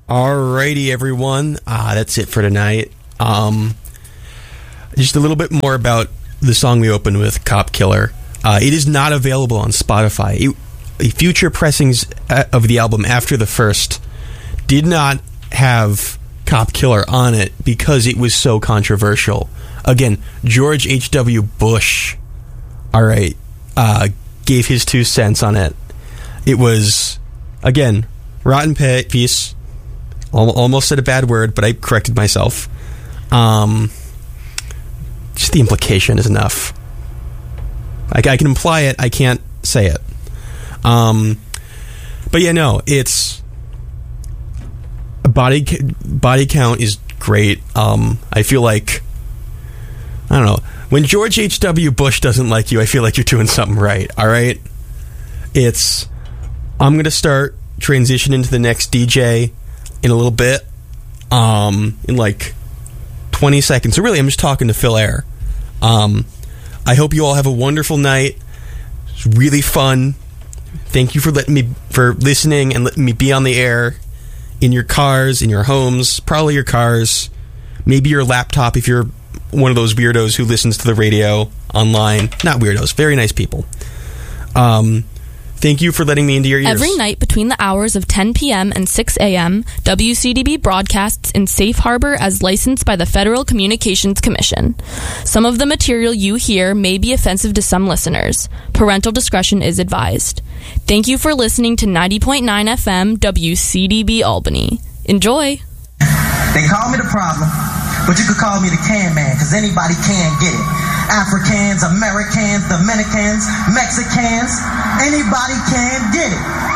Alrighty, everyone. That's it for tonight. Just a little bit more about the song we opened with, Cop Killer. It is not available on Spotify. Future pressings of the album after the first did not have Cop Killer on it because it was so controversial. Again, George H.W. Bush, gave his 2 cents on it. It was, again, rotten piece. Almost said a bad word, but I corrected myself. Just the implication is enough. I can imply it, I can't say it. But yeah, no, it's... Body count is great. I feel like... I don't know. When George H.W. Bush doesn't like you, I feel like you're doing something right, alright? I'm going to start transitioning to the next DJ in a little bit. In like 20 seconds. So really, I'm just talking to Phil Air. I hope you all have a wonderful night. It's really fun. Thank you for listening and letting me be on the air in your cars, in your homes, probably your cars, maybe your laptop if you're one of those weirdos who listens to the radio online. Not weirdos, very nice people. Thank you for letting me into your ears. Every night between the hours of 10 p.m. and 6 a.m., WCDB broadcasts in safe harbor as licensed by the Federal Communications Commission. Some of the material you hear may be offensive to some listeners. Parental discretion is advised. Thank you for listening to 90.9 FM WCDB Albany. Enjoy. They call me the problem, but you could call me the can man, because anybody can get it. Africans, Americans, Dominicans, Mexicans, anybody can get it.